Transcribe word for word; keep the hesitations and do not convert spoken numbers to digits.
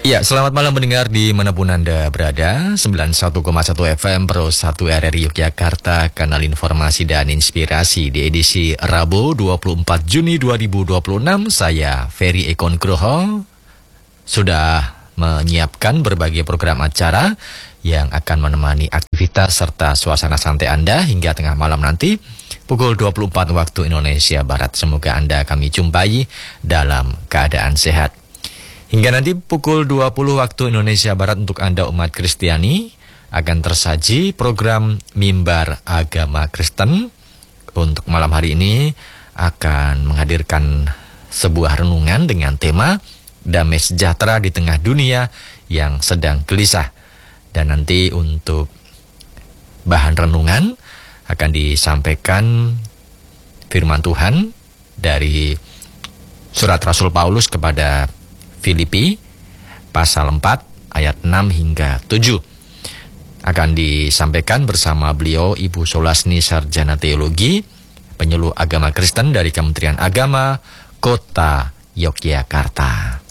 Ya, selamat malam mendengar di manapun Anda berada. sembilan puluh satu koma satu F M Pro satu R R I Yogyakarta, kanal informasi dan inspirasi di edisi Rabu dua puluh empat Juni dua ribu dua puluh enam. Saya Ferry Eko Nugroho sudah menyiapkan berbagai program acara yang akan menemani aktivitas serta suasana santai Anda hingga tengah malam nanti pukul dua puluh empat waktu Indonesia Barat. Semoga Anda kami jumpai dalam keadaan sehat. Hingga nanti pukul dua puluh waktu Indonesia Barat untuk Anda umat Kristiani akan tersaji program Mimbar Agama Kristen. Untuk malam hari ini akan menghadirkan sebuah renungan dengan tema Damai Sejahtera di Tengah Dunia yang Sedang Gelisah. Dan nanti untuk bahan renungan akan disampaikan firman Tuhan dari surat Rasul Paulus kepada Filipi pasal empat ayat enam hingga tujuh. Akan disampaikan bersama beliau Ibu Solasni Sarjana Teologi, penyuluh agama Kristen dari Kementerian Agama Kota Yogyakarta.